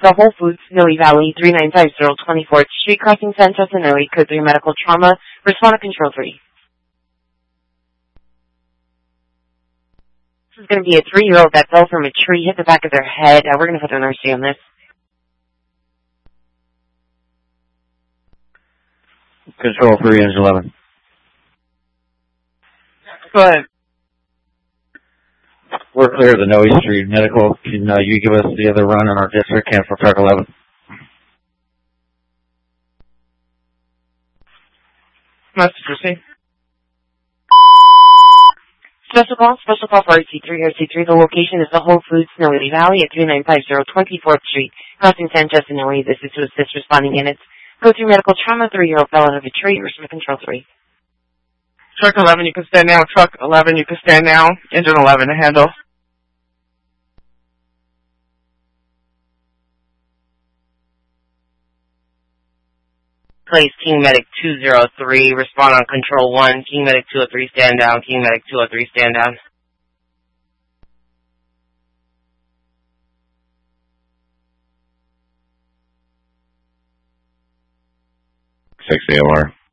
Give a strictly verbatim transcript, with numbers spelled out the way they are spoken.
the Whole Foods, Noe Valley, three nine five zero twenty-fourth Street, crossing Sanchez and Noe, code three medical trauma, respond to control three. This is going to be a three-year-old that fell from a tree, hit the back of their head. Uh, we're going to put an R C on this. Control three, engine eleven. Go ahead. We're clear of the Noe Street medical. Can uh, you give us the other run in our district camp for truck eleven? Message received. Special call, special call for R C three, R C three. The location is the Whole Foods, Noe Valley at three nine five zero twenty-fourth Street, crossing Sanchez and Noe. This is to assist responding units. Go through medical trauma, three-year-old fell out of a tree, respond to control three. Truck eleven, you can stand now. Truck eleven, you can stand now. Engine eleven to handle. Place King Medic two oh three, respond on control one. King Medic two oh three, stand down. King Medic two oh three, stand down. six A O R.